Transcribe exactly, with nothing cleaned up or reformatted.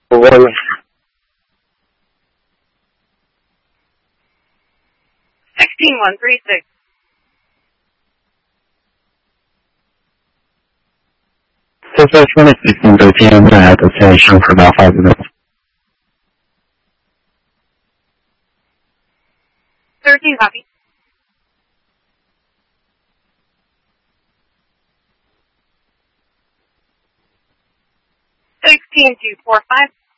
One. Sixteen one three six. 这在说的几分钟间未来的在上课的话呢 Thirteen copy. Sixteen two four five.